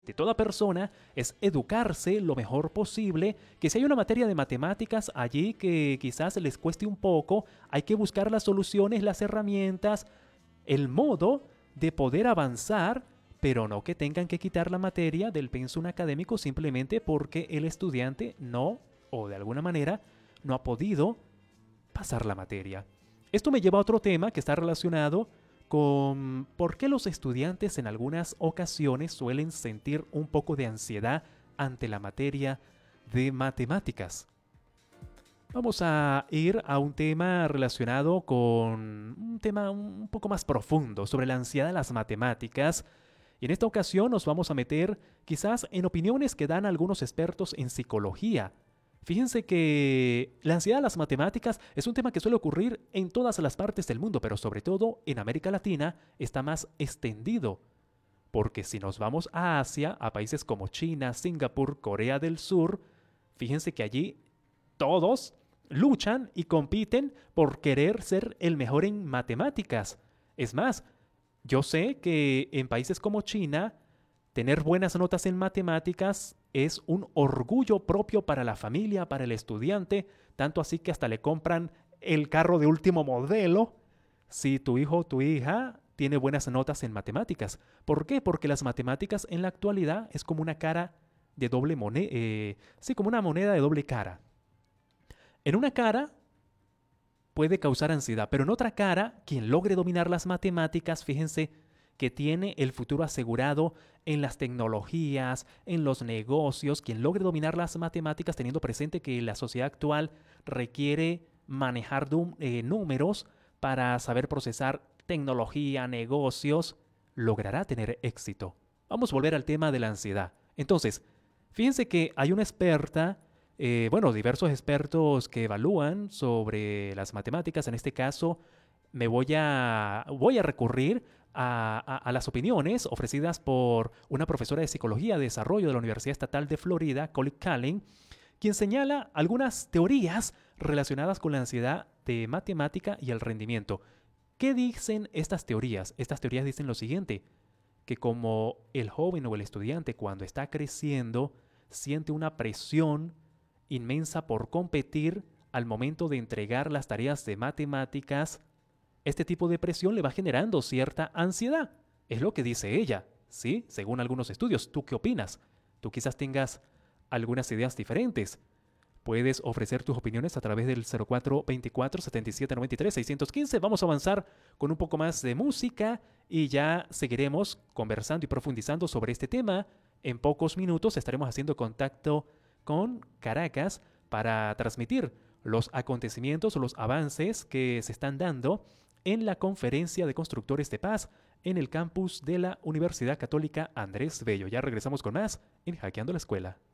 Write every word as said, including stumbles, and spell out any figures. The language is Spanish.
de toda persona es educarse lo mejor posible, que si hay una materia de matemáticas allí que quizás les cueste un poco, hay que buscar las soluciones, las herramientas, el modo de poder avanzar, pero no que tengan que quitar la materia del pensum académico simplemente porque el estudiante no, o de alguna manera, no ha podido pasar la materia. Esto me lleva a otro tema que está relacionado con por qué los estudiantes en algunas ocasiones suelen sentir un poco de ansiedad ante la materia de matemáticas. Vamos a ir a un tema relacionado con un tema un poco más profundo sobre la ansiedad de las matemáticas. Y en esta ocasión nos vamos a meter quizás en opiniones que dan algunos expertos en psicología. Fíjense que la ansiedad de las matemáticas es un tema que suele ocurrir en todas las partes del mundo, pero sobre todo en América Latina está más extendido. Porque si nos vamos a Asia, a países como China, Singapur, Corea del Sur, fíjense que allí todos luchan y compiten por querer ser el mejor en matemáticas. Es más, yo sé que en países como China, tener buenas notas en matemáticas es un orgullo propio para la familia, para el estudiante, tanto así que hasta le compran el carro de último modelo si tu hijo o tu hija tiene buenas notas en matemáticas. ¿Por qué? Porque las matemáticas en la actualidad es como una cara de doble moneda, eh, sí, como una moneda de doble cara. En una cara puede causar ansiedad, pero en otra cara, quien logre dominar las matemáticas, fíjense que tiene el futuro asegurado en las tecnologías, en los negocios, quien logre dominar las matemáticas teniendo presente que la sociedad actual requiere manejar eh, números para saber procesar tecnología, negocios, logrará tener éxito. Vamos a volver al tema de la ansiedad. Entonces, fíjense que hay una experta, eh, bueno, diversos expertos que evalúan sobre las matemáticas. En este caso, me voy a, voy a recurrir a, a, a las opiniones ofrecidas por una profesora de Psicología de Desarrollo de la Universidad Estatal de Florida, Colin Callen, quien señala algunas teorías relacionadas con la ansiedad de matemática y el rendimiento. ¿Qué dicen estas teorías? Estas teorías dicen lo siguiente, que como el joven o el estudiante cuando está creciendo siente una presión inmensa por competir al momento de entregar las tareas de matemáticas, este tipo de presión le va generando cierta ansiedad. Es lo que dice ella, ¿sí? Según algunos estudios. ¿Tú qué opinas? Tú quizás tengas algunas ideas diferentes. Puedes ofrecer tus opiniones a través del cero cuatro veinticuatro setenta y siete noventa y tres seiscientos quince. Vamos a avanzar con un poco más de música y ya seguiremos conversando y profundizando sobre este tema. En pocos minutos estaremos haciendo contacto con Caracas para transmitir los acontecimientos o los avances que se están dando en la Conferencia de Constructores de Paz en el campus de la Universidad Católica Andrés Bello. Ya regresamos con más en Hackeando la Escuela.